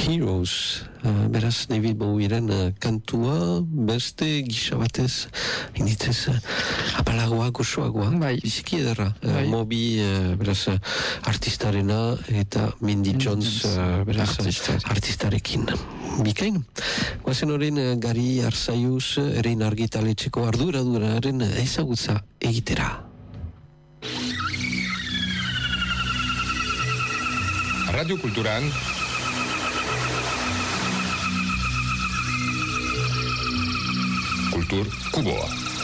Heroes, beraz David Bowieren kantua, beste gisa batez, inditzez, apalagoa, gozoagoa, biziki ederra. Moby, beraz, artistarena, eta Mindy Jones, beraz, artistarekin. Bikain, guazen horren Gari Arzaiuz, erein argitaletxeko arduraduraren ezagutza egitera. Radio Kulturan Kultur Kuboa.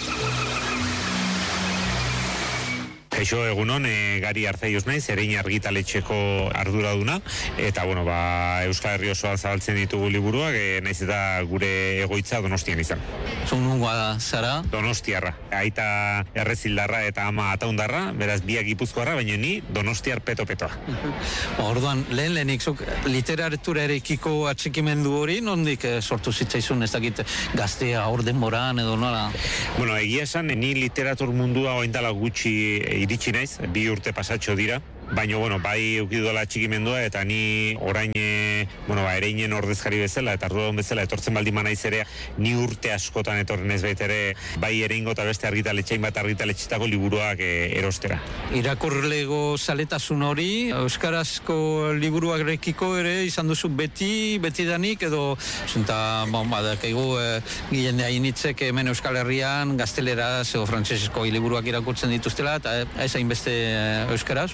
Kaixo egunon, Gari Arzaiuz naiz, erein argitaletxeko arduraduna, eta Euskal Herri osoan zabaltzen ditugu liburuak, naiz eta gure egoitza Donostian izan. Zunungoa zara? Donostiarra, aita errezildarra eta ama ataundarra, beraz biak gipuzkoarra, baina ni Donostiar peto-petoa. Orduan, lehenik zuk literatura erekiko atxikimendu hori, nondik sortu zitzaizun, ez dakit gaztea hor denboran edo nola? Bueno, egia esan, ni literatur mundua oindala gutxi iritsi naiz, 2 urte pasatxo dira, baina, bai eukiduela atxikimendua, eta ni orain, ereinen ordezkari bezala, eta arduradun bezala, etortzen baldin naiz ere, ni urte askotan etorren ez baitere, bai ereingo eta beste argitaletxein bat argitaletxetako liburuak erostera. Irakurlego zaletasun hori, euskarazko liburuak rekiko ere, izan duzu beti danik, edo, badakaigu, gilen hainitzek hemen Euskal Herrian, gazteleraz, edo frantsesezko liburuak irakurtzen dituztela, eta ez hainbeste euskaraz?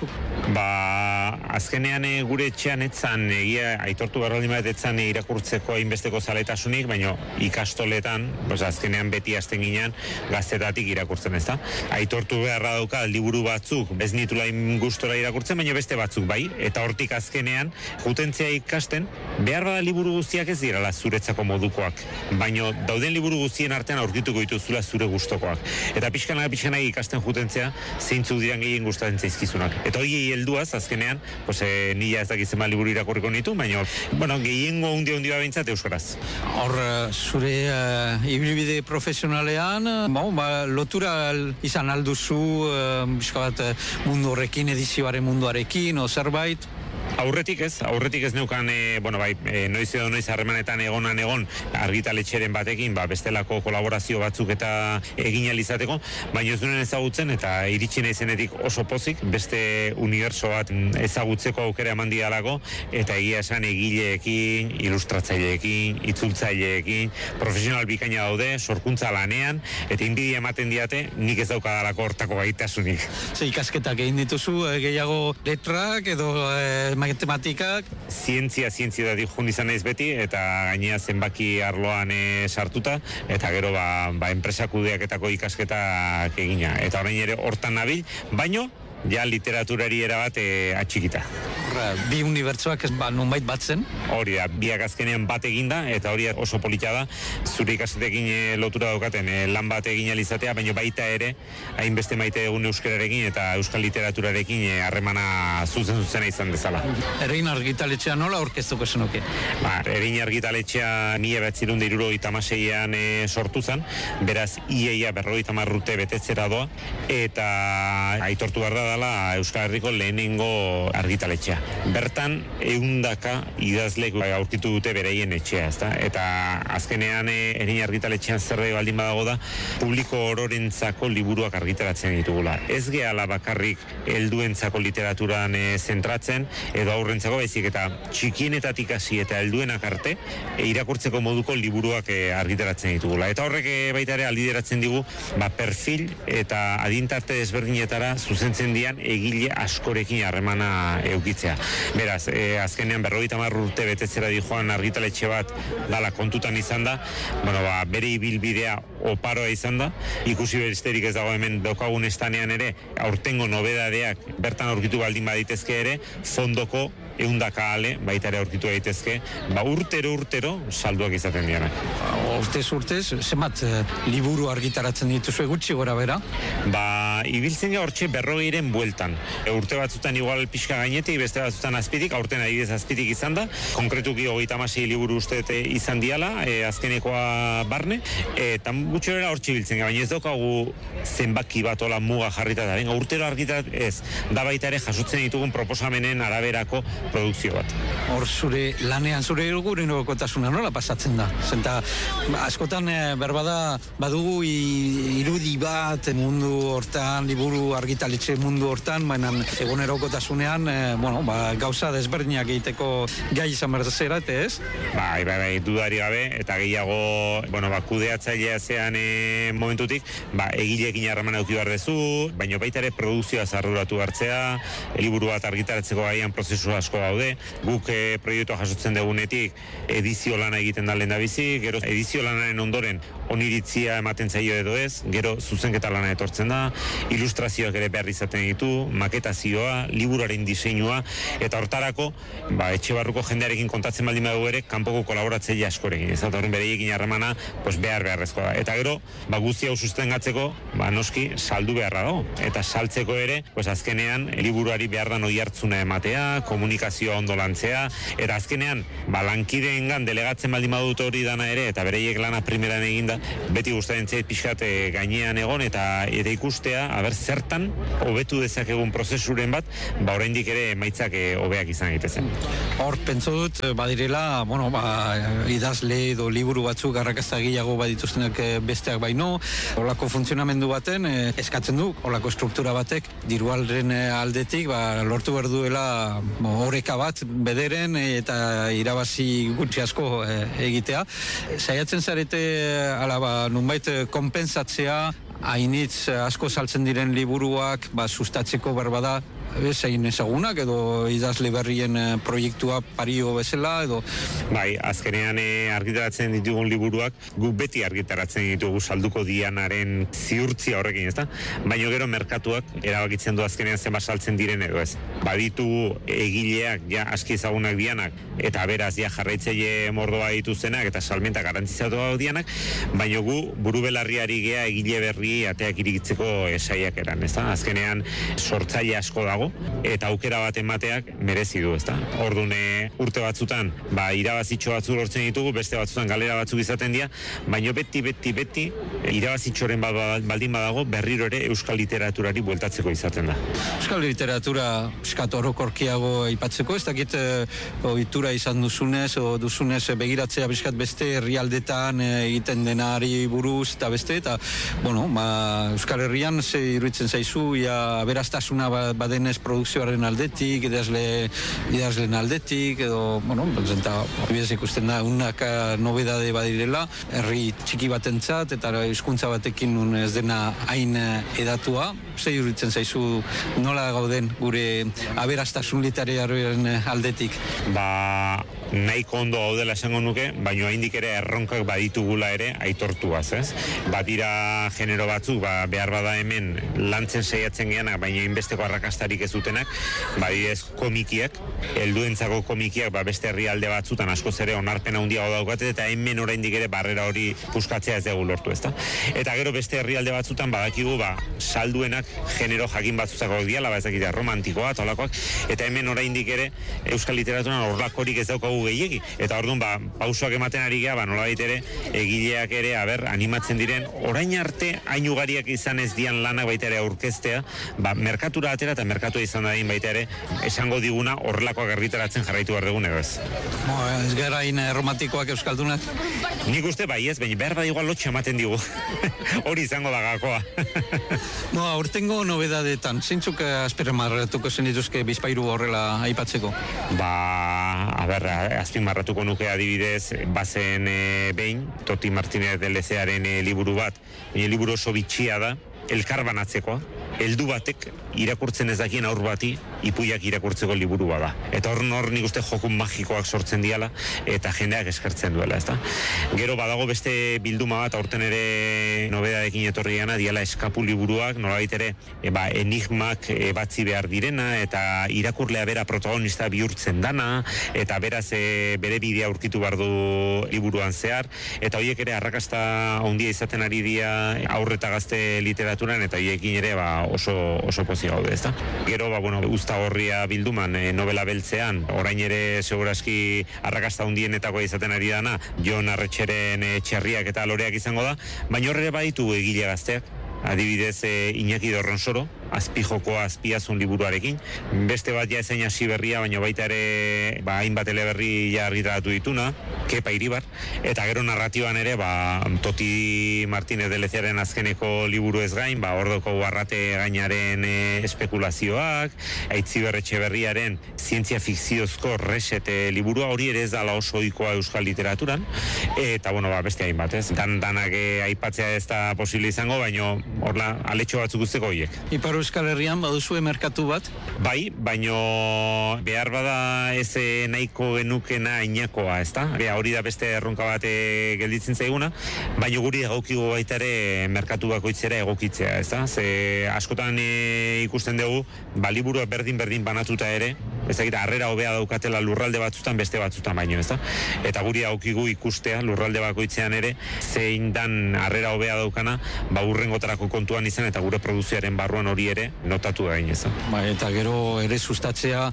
Azkenean gure etxean etzan, egia aitortu behar baldin bat etzan irakurtzeko hainbesteko zaletasunik, baina ikastoletan, azkenean beti hasten ginean gaztetatik irakurtzen, ez da? Aitortu beharra dauka liburu batzuk, ez nitula gustora irakurtzen, baina beste batzuk bai, eta hortik azkenean, jutentzea ikasten, behar bada liburu guztiak ez dirala zuretzako modukoak, baina dauden liburu guztien artean aurkituko dituzula zure gustokoak. Eta pixkanak ikasten jutentzea, zeintzuk diran gehien gustatzen zaizkizunak. Eta hori helduaz, azkenean, nila ez dakitzen liburu irakurriko nitu, baina, gehiengo hundia behintzat euskaraz. Hor, zure ibilbide profesionalean, lotura izan alduzu, mundu horrekin, edizioaren munduarekin, o zerbait? Aurretik ez neukan, noiz edo noiz harremanetan egon argitaletxeren batekin, bestelako kolaborazio batzuk eta egin alizateko, baina ez duen ezagutzen eta iritsi naizenetik oso pozik, beste unibertso bat ezagutzeko aukera eman didalako, eta egia esan egileekin, ilustratzaileekin, itzultzaileekin, profesional bikaina daude, sorkuntza lanean, eta inbidia ematen diate, nik ez daukadalako hortako gaitasunik. Ikasketak egin dituzu, gehiago letrak edo matematikak? Zientzia da dijun izan naiz beti, eta gainea zenbaki arloan sartuta, eta gero enpresa kudeaketako ikasketak egina. Eta orain ere hortan nabil, baino, ja literaturari erabat atxikita. Bi unibertsoak ez nonbait batzen? Hori da, biak azkenean bat eginda, eta hori oso polita da, zure ikasketekin lotura daukaten lan bat egin alizatea, baina baita ere, hainbeste maite egun euskararekin eta euskal literaturarekin harremana zuzena izan dezala. Erein argitaletxea nola aurkeztuko zenuke? Erein argitaletxea 1976an sortu zen, beraz iaia 50 urte betetzera doa, eta aitortu behar da dela Euskal Herriko lehenengo argitaletxea. Bertan, 100 idazlek aurkitu dute bereien etxea, ezta? Eta azkenean erein argitaletxean zerbait baldin badago da, publiko ororentzako liburuak argitaratzen ditugula. Ez gehala bakarrik helduentzako literaturan zentratzen, edo aurrentzako baizik eta txikienetatik hasi eta helduenak arte, irakurtzeko moduko liburuak argitaratzen ditugula. Eta horrek baita ere aldideratzen digu, perfil eta adintarte desberdinetara zuzentzen dian egile askorekin harremana eukitzea. Beraz, azkenean 50 urte betetzera dijoan argitaletxe bat dala kontutan izan da, bere ibilbidea oparoa izan da, ikusi besterik ez dago hemen daukagun estanean ere, aurtengo nobedadeak bertan aurkitu baldin baditezke ere, fondoko 100 ale baita ere aurkitu daitezke, urtero salduak izaten dianak. Urtez, zenbat liburu argitaratzen dituzu gutxi gora bera? Ibiltzen ja hortxe 40 bueltan. Urte batzutan igual pixka gainetik, beste batzutan azpitik, aurten adibidez azpitik izan da, konkretuki 36 liburu uste izan diala, azkenekoa barne, eta gutxi bera hortxe ibiltzen, baina ez daukagu zenbaki bat ola muga jarrita da, urtero argitarat ez, da baita ere jasotzen ditugun proposamenen araberako produkzio bat. Hor zure lanean zure egunerokotasuna nola pasatzen da? Zenta askotan berbada badugu irudi bat mundu hortan, liburu argitaletxe mundu hortan, baina egunerokotasunean gauza desberdinak egiteko gai izan behar zera, ez? Bai, dudari gabe, eta gehiago, kudeatzailea zean momentutik, egileekin harreman eduki behar dezu, baina baita ere produkzioa arduratu hartzea, liburu bat argitaratzeko gaian prozesu asko daude, guk proiektua jasotzen dugunetik edizio lana egiten da lehendabizi, gero edizio lanaren ondoren oniritzia ematen zaio edo ez, gero zuzenketa lana etortzen da, ilustrazioak ere behar izaten ditu, maketazioa, liburuaren diseinua, eta hortarako, etxe barruko jendearekin kontatzen baldin badugu ere, kanpoko kolaboratzaile askorekin, ez da, horren bereiekin harremana, beharrezkoa da. Eta gero, guzti hau sustengatzeko, noski, saldu beharra dago, eta saltzeko ere, azkenean, liburuari behar da noi hartzuna ematea, komunikazioa ondo lantzea, eta azkenean, lankideengan delegatzen baldin badut hori dana ere, eta bereiek lana primeran eginda, beti guztaren zait pixkat gainean egon, eta ikustea, zertan, hobetu dezakegun prozesuren bat, oraindik ere emaitzak hobeak izan egitezen. Hor, pentsu dut, badirela, idazle edo liburu batzuk arrakasta gehiago badituztenak besteak baino, holako funtzionamendu baten eskatzen du, holako struktura batek, dirualren aldetik, lortu behar duela oreka bat bederen eta irabazi gutxi asko egitea. Saiatzen zarete, nunbait konpensatzea, hainitz asko saltzen diren liburuak sustatzeko berbada, zein ezagunak edo idazle berrien proiektua pario bezala edo... Azkenean argitaratzen ditugun liburuak guk beti argitaratzen ditugu salduko dianaren ziurtzia horrekin, ezta? Baina gero merkatuak erabakitzen du azkenean zenbat saltzen diren edo ez. Baditu egileak aski ezagunak dianak eta beraz jarraitzaile mordoa dituztenak eta salmenta garantizatua dianak, baina gu buru belarriari gea egile berri ateak irikitzeko saiak eran, ezta? Azkenean sortzaile asko dago eta aukera bat emateak merezi du, ezta? Orduan urte batzutan irabazitxo batzu lortzen ditugu, beste batzutan galera batzuk izaten dira, baina beti irabazitxoren baldin badago berriro ere euskal literaturari bueltatzeko izaten da. Euskal literatura piskat orokorkiago aipatzeko, ez dakit ohitura izan duzunez o duzunez begiratzea piskat beste herrialdetan egiten denari buruz eta beste, eta Euskal Herrian ze iruditzen zaizu, aberastasuna badenez produkzioaren aldetik, idazleen aldetik, edo, bidez ikusten da, unaka nobedade badirela, herri txiki batentzat, eta hizkuntza batekin ez dena hain edatua. Ze iruditzen zaizu nola gauden gure aberastasun literarioaren aldetik? Nahiko ondo gaudela esango nuke, baina haindik ere erronkak baditugula ere aitortuaz, ez? Badira genero batzuk, behar bada hemen lantzen saiatzen geanak, baina inbesteko arrakastarik ez dutenak, badidez komikiak, helduentzako komikiak beste herrialde batzutan askoz ere onarpen handiago daukate, eta hemen oraindik ere barrera hori puskatzea ez dugu lortu, ezta? Eta gero beste herrialde batzutan badakigu salduenak genero jakin batzutako diala, ezakita romantikoa, tolakoak, eta hemen oraindik ere euskal literaturan horlakorik ez daukagu gehiegi, eta orduan pausoak ematen ari gea, nolabait ere egileak ere animatzen diren, orain arte hain ugariak izan ez dian lanak baita ere aurkeztea, merkatura atera eta merkatua izan dadin baita ere esango diguna horrelakoak argitaratzen jarraitu behar dugun edo ez. Ez gara hain romantikoak euskaldunak? Nik uste ez, baina behar bat igual lotxe ematen digu. Hori izango da gakoa. Aurtengo nobedadetan, zeintzuk azpimarratuko zen dituzke bizpahiru horrela aipatzeko? Azpimarratuko nuke adibidez, bazen behin, Toti Martinez de Lezearen liburu bat, liburu oso bitxia da, elkarbanatzekoa, heldu batek irakurtzen ez dakien aur bati ipuiak irakurtzeko liburua da. Eta hor nik uste jokun magikoak sortzen diala eta jendeak eskertzen duela, ezta? Gero badago beste bilduma bat aurten ere nobedadekin etorri gana diala eskapu liburuak, nolabait ere enigmak batzi behar direna eta irakurlea bera protagonista bihurtzen dana eta beraz bere bidea aurkitu behar du liburuan zehar, eta horiek ere arrakasta handia izaten ari dira aurre eta gazte literaturan, eta horiekin ere oso pozik gaude, ezta? Gero, Uzta Gorria bilduman novela beltzean, orain ere segurazki arrakasta hundienetako izaten ari dana, Jon Arretxeren Txerriak eta Loreak izango da, baina horre baditu egile gazteak, adibidez Iñaki Dorronsoro, azpijokoa azpiazun liburuarekin. Beste bat ja ezein hasi berria, baina baita ere hainbat eleberri ja argitaratu dituna, Kepa Iribar, eta gero narratiban ere Toti Martínez de Leziaren azkeneko liburu ez gain, Ordoko Arrate gainaren espekulazioak, Aitziber Etxeberriaren zientzia fikziozko reset liburua, hori ere ez dala oso ohikoa euskal literaturan, eta beste hainbat, ez? Danak aipatzea ez da posible izango, baina horla aletxo batzuk guzteko horiek. Ipar Euskal Herrian baduzue merkatu bat? Bai, baina behar bada ez nahiko genukena inakoa, ez da? Hori da beste erronka bat gelditzen zaiguna, baina guri egokigu baita ere merkatu bakoitzera egokitzea, ez da? Ze askotan ikusten dugu, liburua berdin banatuta ere, ez da, harrera hobea daukatela lurralde batzutan beste batzutan baino, ez da? Eta guri egokigu ikustea lurralde bakoitzean ere, zein dan harrera hobea daukana, urrengotarako kontuan izan eta gure produzioaren barruan hori ere notatu da ez da? Eta gero ere sustatzea,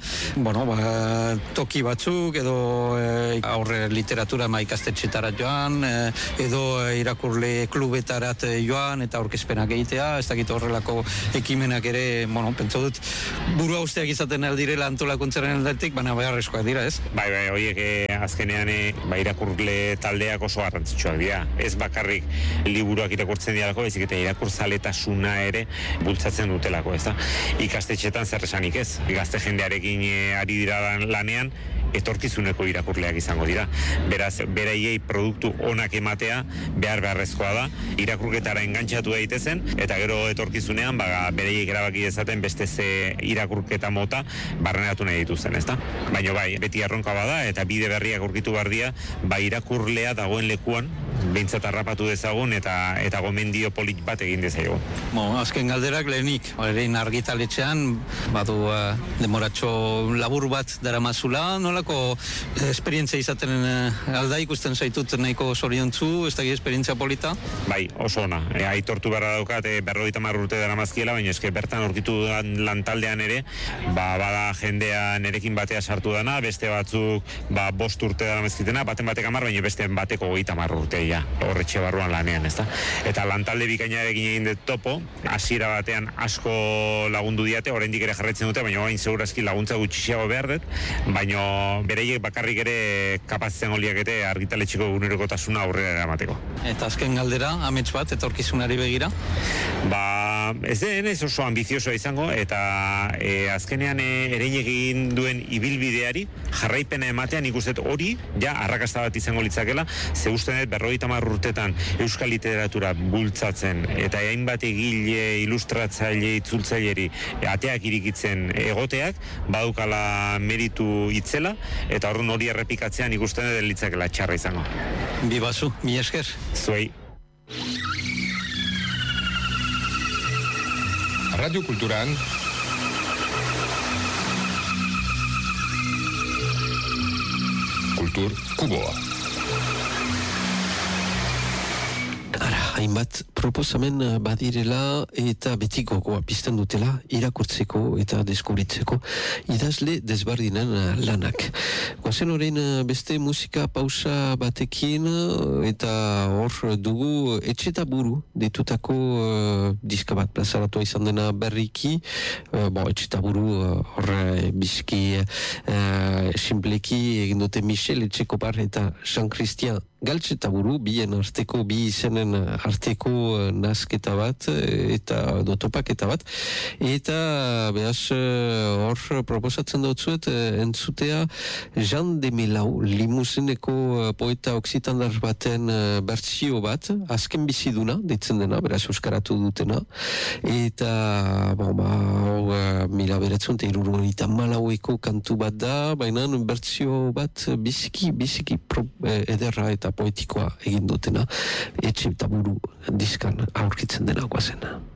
toki batzuk edo aurre literatura ikastetxetara joan, edo irakurle klubetarat joan eta aurkezpenak egitea, ez dakit horrelako ekimenak ere, pentsa dut, burua usteak izaten aldirela antolakuntzaren aldatik, baina beharrezkoak dira, ez? Bai, horiek azkenean irakurle taldeak oso garrantzitsuak dira. Ez bakarrik liburuak irakurtzen dialako, bezik eta irakurzaletasuna ere bultzatzen dutelako, ez da? Ikastetxetan zer esanik ez, gazte jendearekin ari dira lanean, etorkizuneko irakurleak izango dira. Beraz, beraiei produktu onak ematea beharrezkoa da, irakurketara engantxatu daitezen, eta gero etorkizunean beraiek erabaki dezaten beste ze irakurketa mota barneratu nahi dituzten, ez da? Baina beti erronka bada, eta bide berriak aurkitu bardia, irakurlea dagoen lekuan, behintzat harrapatu dezagun eta gomendio polit bat egin dezagun. Azken galderak lehenik, erein argitaletxean, badu demoratxo labur bat daramazula, nolako esperientzia izaten alda ikusten zaitut nahiko zoriontzu, ez da esperientzia polita? Bai, oso ona. Aitortu beharra daukat, 50 urte daramazkiela, baina eske bertan aurkitu lantaldean ere, bada jendea nerekin batea sartu dana, beste batzuk 5 urte daramazkitena, baten 10 baina beste bateko 30 urte horretxe barruan lanean, ez da? Eta lantalde bikainarekin egin dut topo, hasiera batean asko lagundu diate, oraindik ere jarraitzen dute, baina orain segurazki laguntza gutxiago behar dut, baina bereiek bakarrik ere kapazitzen goliak ete argitaletxeko egunerokotasuna aurrera eramateko. Eta azken galdera, amets bat, etorkizunari begira? Ez denez oso ambiziosoa izango, eta azkenean ereinek egin duen ibilbideari jarraipena ematean ikustet hori, arrakasta bat izango litzakela, ze uste dut 50 urtetan euskal literatura bultzatzen eta hainbat egile, ilustratzaile, itzultzaileri ateak irikitzen egoteak, badukala meritu itzela, eta horren hori errepikatzean ikusten dut litzakela txarra izango. Bibazu, mi esker. Zuei. Radio Kulturan Kultur Kuboa. Hainbat proposamen badirela eta betikokoa pizten dutela irakurtzeko eta deskubritzeko idazle desbardinen lanak. Goazen horrein beste musika pausa batekin eta hor dugu etxeta buru ditutako diska bat plazaratua izan dena berriki. Etxeta buru hor bizki simpleki egin dute Michel Etxekopar eta Jean-Christian Galtzetaburu, bien arteko, bi izenen arteko nazketa bat eta dotopaketa bat, eta behaz hor proposatzen dautzuet entzutea Jean de Milau, limuzineko poeta oksitandar baten bertsio bat, azken biziduna ditzen dena, beraz euskaratu dutena, eta mila beretzun eta 74 kantu bat da, baina bertsio bat biziki ederra eta poetikoa egin dutena, etxe eta buru diskan aurkitzen dena guazena.